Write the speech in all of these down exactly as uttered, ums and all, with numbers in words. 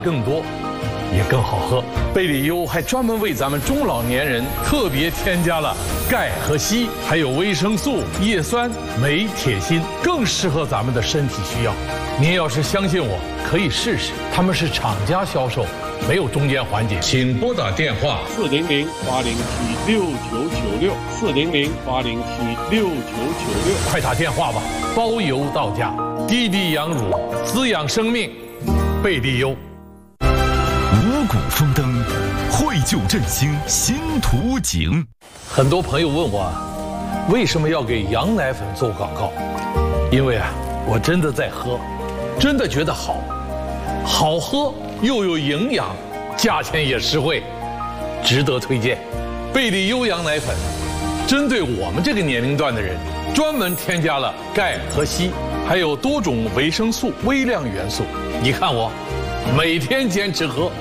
更多，也更好喝。贝里优还专门为咱们中老年人特别添加了钙和硒，还有维生素、叶酸、镁、铁、锌，更适合咱们的身体需要。您要是相信我，可以试试。他们是厂家销售，没有中间环节。请拨打电话四零零八零七六九九六四零零八零七六九九六， 快打电话吧，包邮到家。滴滴羊乳，滋养生命，贝利优。 五谷丰登，绘就振兴新图景。 很多朋友问我，为什么要给羊奶粉做广告？因为啊，我真的在喝，真的觉得好，好喝又有营养，价钱也实惠，值得推荐。贝利优羊奶粉，针对我们这个年龄段的人，专门添加了钙和硒，还有多种维生素、微量元素。你看我，每天坚持喝。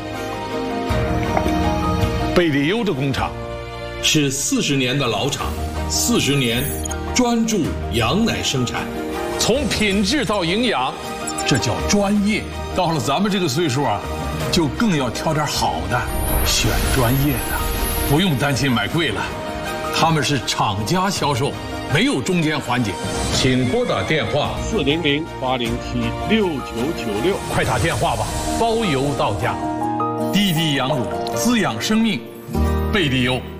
贝利优的工厂是四十年的老厂，四十年专注羊奶生产，从品质到营养，这叫专业。到了咱们这个岁数啊，就更要挑点好的，选专业的，不用担心买贵了。他们是厂家销售，没有中间环节。请拨打电话四零零八零七六九九六， 快打电话吧，包邮到家。滴滴羊乳，滋养生命，贝利优。